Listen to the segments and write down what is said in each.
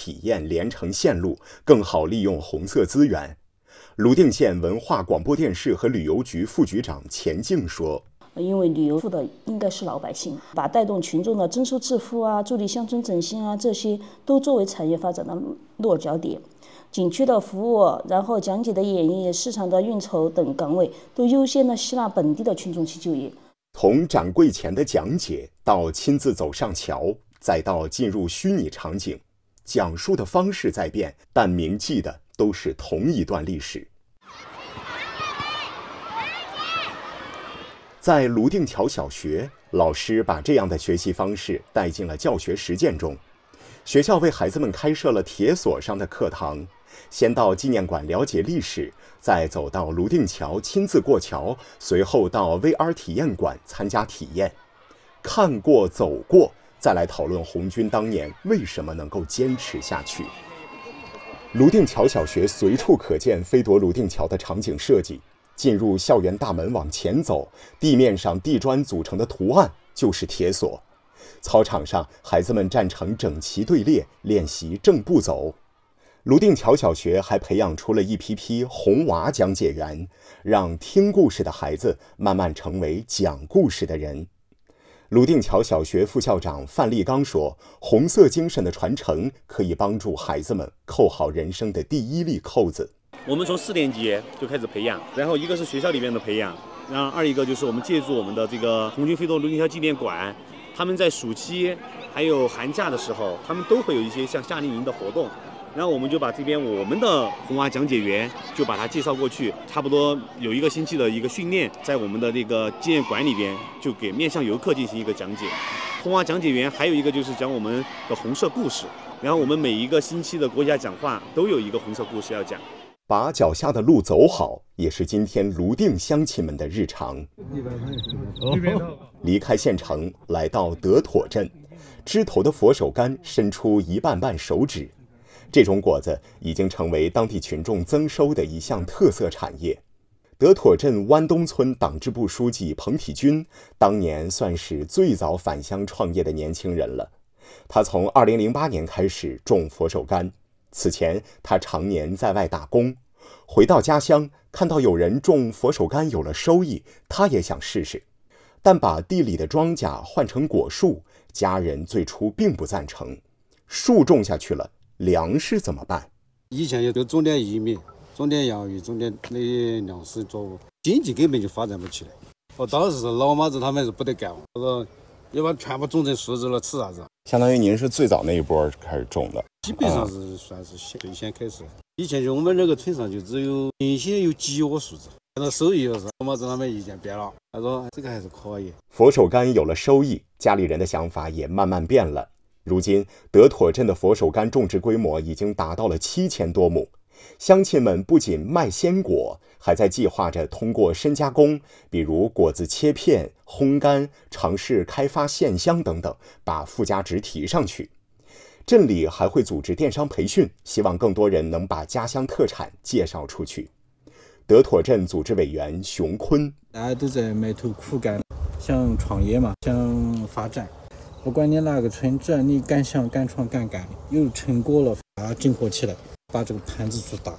体验连成线路，更好利用红色资源。泸定县文化广播电视和旅游局副局长钱静说， 因为旅游的应该是老百姓，把带动群众的增收致富啊、助力乡村振兴啊，这些都作为产业发展的落脚点。景区的服务，然后讲解的演绎、市场的运筹等岗位，都优先的吸纳本地的群众去就业。 从展柜前的讲解到亲自走上桥，再到进入虚拟场景，讲述的方式在变，但铭记的都是同一段历史。在泸定桥小学，老师把这样的学习方式带进了教学实践中。学校为孩子们开设了铁锁上的课堂，先到纪念馆了解历史，再走到泸定桥亲自过桥，随后到 VR 体验馆参加体验。看过走过，再来讨论红军当年为什么能够坚持下去。泸定桥小学随处可见飞夺泸定桥的场景设计。进入校园大门往前走，地面上地砖组成的图案就是铁锁。操场上，孩子们站成整齐队列，练习正步走。泸定桥小学还培养出了一批批红娃讲解员，让听故事的孩子慢慢成为讲故事的人。泸定桥小学副校长范立刚说，红色精神的传承可以帮助孩子们扣好人生的第一粒扣子。 我们从4年级就开始培养，然后一个是学校里面的培养，然后二一个就是我们借助我们的这个红军飞夺泸定桥纪念馆，他们在暑期还有寒假的时候，他们都会有一些像夏令营的活动，然后我们就把这边我们的红娃讲解员就把它介绍过去，差不多有1个星期的一个训练，在我们的这个纪念馆里边就给面向游客进行一个讲解。红娃讲解员还有一个就是讲我们的红色故事，然后我们每一个星期的国家讲话都有一个红色故事要讲。 把脚下的路走好，也是今天泸定乡亲们的日常。离开县城，来到德妥镇，枝头的佛手柑伸出一瓣瓣手指，这种果子已经成为当地群众增收的一项特色产业。德妥镇湾东村党支部书记彭体军，当年算是最早返乡创业的年轻人了。他从2008年开始种佛手柑。此前，他常年在外打工，回到家乡，看到有人种佛手柑有了收益，他也想试试。但把地里的庄稼换成果树，家人最初并不赞成。树种下去了，粮食怎么办？ 以前也都种点玉米，种点洋芋，种点那些粮食作物，经济根本就发展不起来。我当时老妈子他们是不得干，我说要把全部种成树枝了，吃啥子？ 相当于您是最早那一波开始种的， 基本上是算是最先开始。以前就我们那个村上就只有原先有几窝树枝，看到收益了，老妈子他们意见变了，他说这个还是可以。 佛手柑有了收益，家里人的想法也慢慢变了。如今德妥镇的佛手柑种植规模已经达到了7000多亩，乡亲们不仅卖鲜果，还在计划着通过深加工，比如果子切片、烘干，尝试开发线香等等，把附加值提上去。镇里还会组织电商培训，希望更多人能把家乡特产介绍出去。德妥镇组织委员熊坤， 大家都在埋头苦干，想创业嘛，想发展。不管你哪个村，只要你敢想敢闯敢干，有成果了，把它整合起来，把这个盘子做大。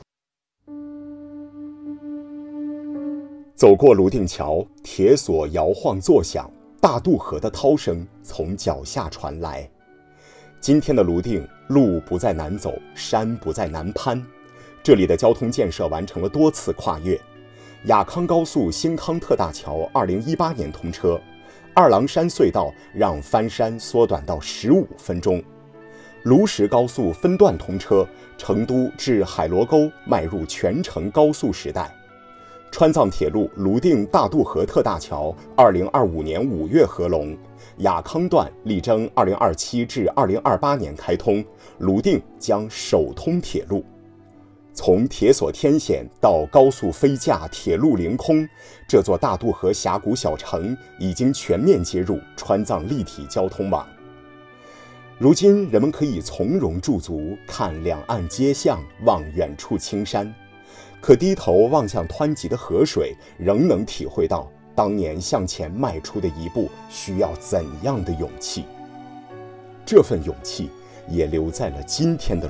走过泸定桥，铁锁摇晃作响，大渡河的涛声从脚下传来。今天的泸定，路不再难走，山不再难攀，这里的交通建设完成了多次跨越。雅康高速新康特大桥2018年通车，二郎山隧道让翻山缩短到15分钟。卢石高速分段通车，成都至海螺沟迈入全程高速时代。川藏铁路泸定大渡河特大桥2025年5月合龙，雅康段力争2027至2028年开通，泸定将首通铁路。从铁锁天险到高速飞架、铁路凌空，这座大渡河峡谷小城已经全面接入川藏立体交通网。如今，人们可以从容驻足，看两岸街巷，望远处青山。可低头望向湍急的河水，仍能体会到当年向前迈出的一步需要怎样的勇气。这份勇气也留在了今天的